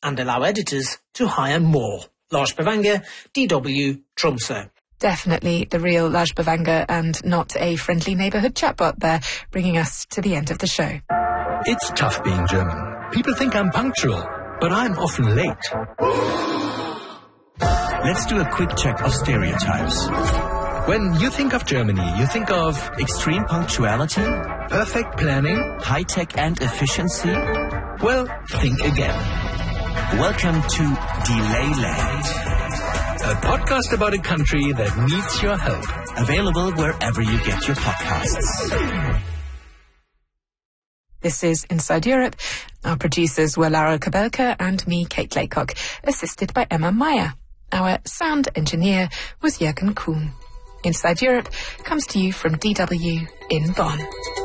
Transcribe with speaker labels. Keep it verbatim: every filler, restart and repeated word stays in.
Speaker 1: and allow editors to hire more. Lars Bavanger, D W, Tromsø.
Speaker 2: Definitely the real Lars Bavanger and not a friendly neighbourhood chatbot there, bringing us to the end of the show.
Speaker 3: It's tough being German. People think I'm punctual, but I'm often late.
Speaker 4: Let's do a quick check of stereotypes.
Speaker 3: When you think of Germany, you think of
Speaker 4: extreme punctuality,
Speaker 3: perfect planning,
Speaker 4: high-tech and efficiency.
Speaker 3: Well, think again.
Speaker 4: Welcome to Delay Land,
Speaker 3: a podcast about a country that needs your help.
Speaker 4: Available wherever you get your podcasts.
Speaker 2: This is Inside Europe. Our producers were Lara Kabelka and me, Kate Laycock, assisted by Emma Meyer. Our sound engineer was Jürgen Kuhn. Inside Europe comes to you from D W in Bonn.